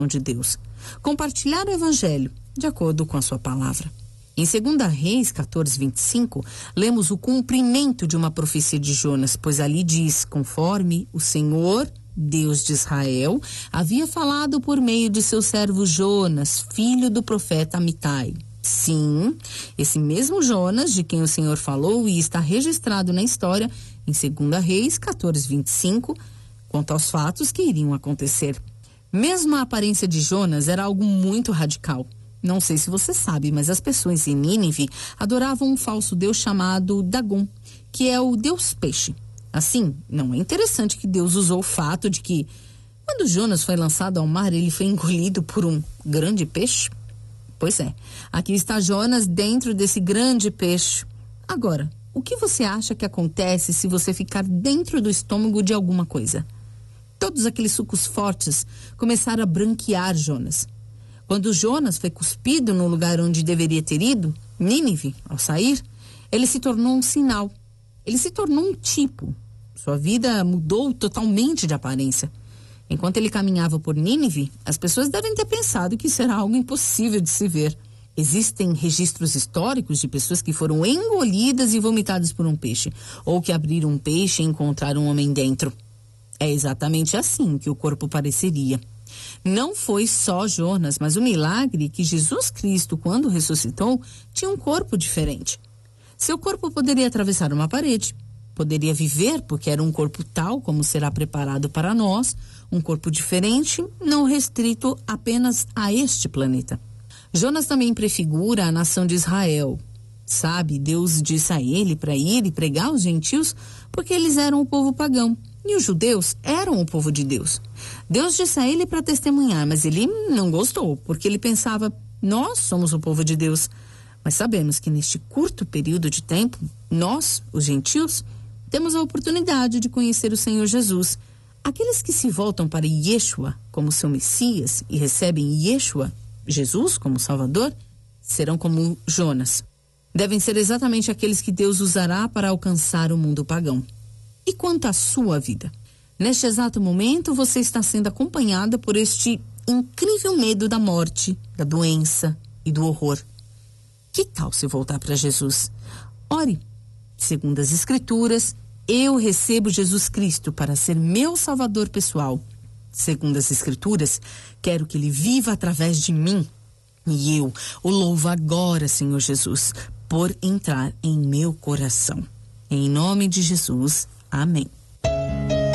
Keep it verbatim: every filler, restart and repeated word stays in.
de Deus. Compartilhar o evangelho de acordo com a sua palavra. Em segunda Reis quatorze, vinte e cinco, lemos o cumprimento de uma profecia de Jonas, pois ali diz, conforme o Senhor, Deus de Israel, havia falado por meio de seu servo Jonas, filho do profeta Amitai. Sim, esse mesmo Jonas de quem o Senhor falou e está registrado na história em segunda Reis quatorze, vinte e cinco, quanto aos fatos que iriam acontecer. Mesmo a aparência de Jonas era algo muito radical. Não sei se você sabe, mas as pessoas em Nínive adoravam um falso deus chamado Dagon, que é o deus peixe. Assim, não é interessante que Deus usou o fato de que, quando Jonas foi lançado ao mar, ele foi engolido por um grande peixe? Pois é, aqui está Jonas dentro desse grande peixe. Agora, o que você acha que acontece se você ficar dentro do estômago de alguma coisa? Todos aqueles sucos fortes começaram a branquear Jonas. Quando Jonas foi cuspido no lugar onde deveria ter ido, Nínive, ao sair, ele se tornou um sinal. Ele se tornou um tipo. Sua vida mudou totalmente de aparência. Enquanto ele caminhava por Nínive, as pessoas devem ter pensado que isso era algo impossível de se ver. Existem registros históricos de pessoas que foram engolidas e vomitadas por um peixe, ou que abriram um peixe e encontraram um homem dentro. É exatamente assim que o corpo pareceria. Não foi só Jonas, mas o milagre que Jesus Cristo, quando ressuscitou, tinha um corpo diferente. Seu corpo poderia atravessar uma parede, poderia viver porque era um corpo tal como será preparado para nós, um corpo diferente, não restrito apenas a este planeta. Jonas também prefigura a nação de Israel. Sabe, Deus disse a ele para ir e pregar aos gentios porque eles eram o povo pagão. E os judeus eram o povo de Deus. Deus disse a ele para testemunhar, mas ele não gostou, porque ele pensava, nós somos o povo de Deus. Mas sabemos que neste curto período de tempo, nós, os gentios, temos a oportunidade de conhecer o Senhor Jesus. Aqueles que se voltam para Yeshua como seu Messias e recebem Yeshua, Jesus, como Salvador, serão como Jonas. Devem ser exatamente aqueles que Deus usará para alcançar o mundo pagão. E quanto à sua vida? Neste exato momento, você está sendo acompanhada por este incrível medo da morte, da doença e do horror. Que tal se voltar para Jesus? Ore. Segundo as Escrituras, eu recebo Jesus Cristo para ser meu Salvador pessoal. Segundo as Escrituras, quero que Ele viva através de mim. E eu o louvo agora, Senhor Jesus, por entrar em meu coração. Em nome de Jesus. Amém.